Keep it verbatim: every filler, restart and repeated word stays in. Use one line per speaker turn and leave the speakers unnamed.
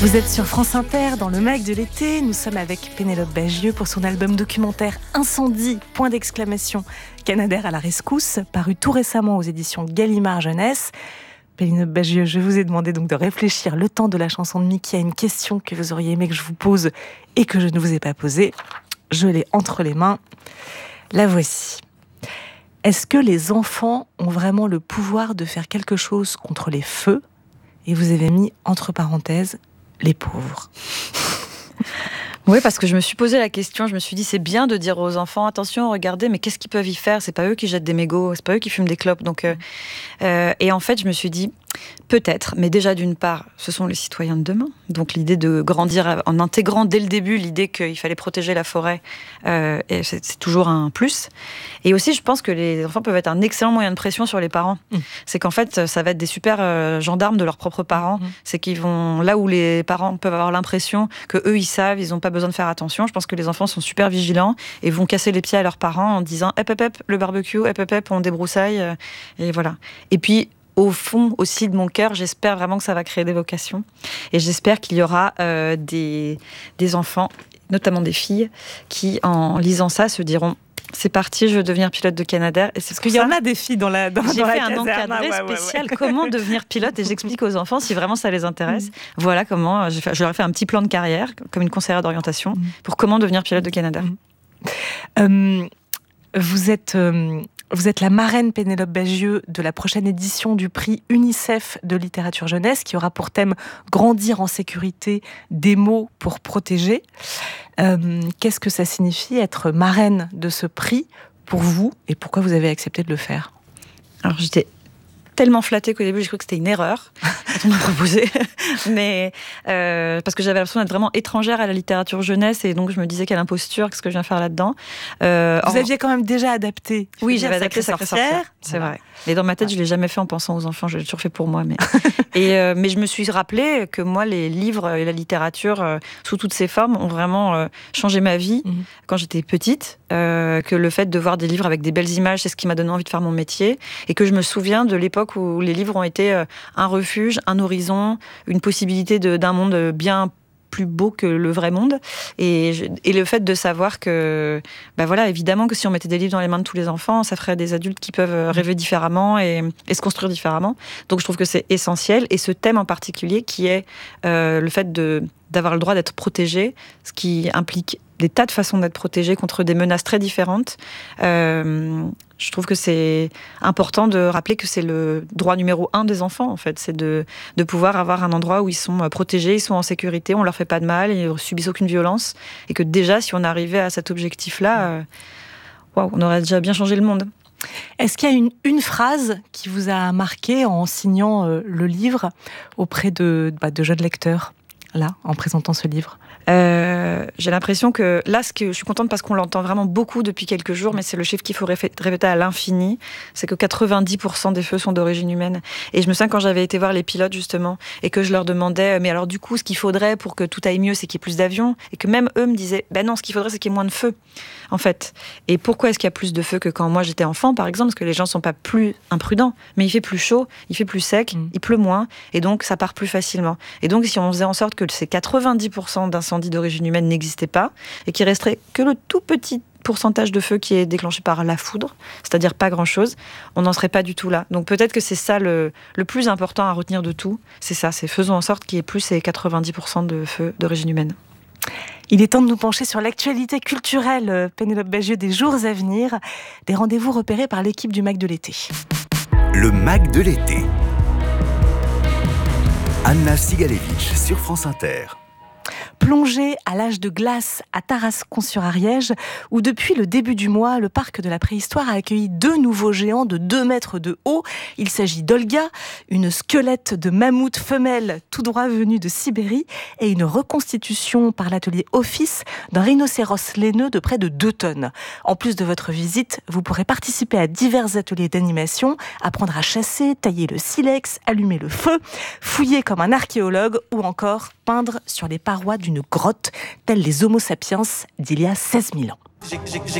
Vous êtes sur France Inter, dans le mag de l'été. Nous sommes avec Pénélope Bagieux pour son album documentaire Incendie, point d'exclamation, Canadair à la rescousse, paru tout récemment aux éditions Gallimard Jeunesse. Pénélope Bagieux, je vous ai demandé donc de réfléchir le temps de la chanson de Mickey à une question que vous auriez aimé que je vous pose et que je ne vous ai pas posée. Je l'ai entre les mains. La voici. Est-ce que les enfants ont vraiment le pouvoir de faire quelque chose contre les feux ? Et vous avez mis entre parenthèses les pauvres.
Oui, parce que je me suis posé la question, je me suis dit c'est bien de dire aux enfants attention, regardez, mais qu'est-ce qu'ils peuvent y faire ? C'est pas eux qui jettent des mégots, c'est pas eux qui fument des clopes. Donc, euh, euh, et en fait, je me suis dit peut-être, mais déjà d'une part, ce sont les citoyens de demain. Donc l'idée de grandir en intégrant dès le début l'idée qu'il fallait protéger la forêt, euh, et c'est, c'est toujours un plus. Et aussi, je pense que les enfants peuvent être un excellent moyen de pression sur les parents. Mmh. C'est qu'en fait, ça va être des super euh, gendarmes de leurs propres parents. Mmh. C'est qu'ils vont là où les parents peuvent avoir l'impression que eux ils savent, ils n'ont pas besoin de faire attention. Je pense que les enfants sont super vigilants et vont casser les pieds à leurs parents en disant hep hep hep le barbecue, hep hep hep on débroussaille, euh, et voilà. Et puis au fond aussi de mon cœur, j'espère vraiment que ça va créer des vocations. Et j'espère qu'il y aura euh, des, des enfants, notamment des filles, qui, en lisant ça, se diront « C'est parti, je veux devenir pilote de Canadair ». Parce
qu'il y en a des filles dans la dans,
J'ai
dans
fait
la
un encadré
ouais,
spécial
ouais, ouais.
comment devenir pilote et j'explique aux enfants si vraiment ça les intéresse. Mmh. Voilà comment, j'ai fait, je leur ai fait un petit plan de carrière, comme une conseillère d'orientation, mmh. pour comment devenir pilote de Canadair.
Mmh. Euh, vous êtes... Euh... Vous êtes la marraine, Pénélope Bagieux, de la prochaine édition du prix UNICEF de littérature jeunesse, qui aura pour thème « Grandir en sécurité, des mots pour protéger ». Euh, qu'est-ce que ça signifie être marraine de ce prix pour vous et pourquoi vous avez accepté de le faire ?
Alors j'étais tellement flattée qu'au début j'ai cru que c'était une erreur quand on m'a proposé, mais euh, parce que j'avais l'impression d'être vraiment étrangère à la littérature jeunesse et donc je me disais quelle imposture, qu'est-ce que je viens faire là-dedans.
Euh, Vous en... aviez quand même déjà adapté.
Oui, j'avais adapté Sacrée Sorcière, c'est voilà. vrai. Et dans ma tête, ouais. je l'ai jamais fait en pensant aux enfants, je l'ai toujours fait pour moi. Mais et euh, mais je me suis rappelé que moi, les livres et la littérature euh, sous toutes ses formes ont vraiment euh, changé ma vie mmh. quand j'étais petite. Euh, que le fait de voir des livres avec des belles images, c'est ce qui m'a donné envie de faire mon métier, et que je me souviens de l'époque où les livres ont été euh, un refuge, un horizon, une possibilité de, d'un monde bien plus beau que le vrai monde, et, je, et le fait de savoir que, ben voilà, évidemment que si on mettait des livres dans les mains de tous les enfants, ça ferait des adultes qui peuvent rêver différemment et, et se construire différemment. Donc je trouve que c'est essentiel, et ce thème en particulier qui est euh, le fait de, d'avoir le droit d'être protégé, ce qui implique des tas de façons d'être protégé contre des menaces très différentes. Euh, je trouve que c'est important de rappeler que c'est le droit numéro un des enfants, en fait. C'est de, de pouvoir avoir un endroit où ils sont protégés, ils sont en sécurité, on leur fait pas de mal, ils ne subissent aucune violence. Et que déjà, si on arrivait à cet objectif-là, euh, wow, on aurait déjà bien changé le monde.
Est-ce qu'il y a une, une phrase qui vous a marqué en signant euh, le livre auprès de, bah, de jeunes lecteurs, là, en présentant ce livre ?
Euh, j'ai l'impression que là, ce que je suis contente parce qu'on l'entend vraiment beaucoup depuis quelques jours, mais c'est le chiffre qu'il faut répéter à l'infini, c'est que quatre-vingt-dix pour cent des feux sont d'origine humaine. Et je me souviens quand j'avais été voir les pilotes justement et que je leur demandais, mais alors du coup, ce qu'il faudrait pour que tout aille mieux, c'est qu'il y ait plus d'avions, et que même eux me disaient, ben non, ce qu'il faudrait, c'est qu'il y ait moins de feux, en fait. Et pourquoi est-ce qu'il y a plus de feux que quand moi j'étais enfant, par exemple ? Parce que les gens sont pas plus imprudents, mais il fait plus chaud, il fait plus sec, mmh. il pleut moins, et donc ça part plus facilement. Et donc si on faisait en sorte que ces quatre-vingt-dix pour cent d'incendies d'origine humaine n'existait pas, et qu'il resterait que le tout petit pourcentage de feu qui est déclenché par la foudre, c'est-à-dire pas grand-chose, on n'en serait pas du tout là. Donc peut-être que c'est ça le, le plus important à retenir de tout, c'est ça, c'est faisons en sorte qu'il y ait plus ces quatre-vingt-dix pour cent de feux d'origine humaine.
Il est temps de nous pencher sur l'actualité culturelle, Pénélope Bagieux, des jours à venir, des rendez-vous repérés par l'équipe du Mag de l'été.
Le Mag de l'été. Anna Sigalevitch sur France Inter.
Plongée à l'âge de glace à Tarascon-sur-Ariège, où depuis le début du mois, le parc de la préhistoire a accueilli deux nouveaux géants de deux mètres de haut. Il s'agit d'Olga, une squelette de mammouth femelle tout droit venue de Sibérie, et une reconstitution par l'atelier Office d'un rhinocéros laineux de près de deux tonnes. En plus de votre visite, vous pourrez participer à divers ateliers d'animation, apprendre à chasser, tailler le silex, allumer le feu, fouiller comme un archéologue ou encore peindre sur les parois d'une grotte, tels les Homo sapiens d'il y a seize mille ans.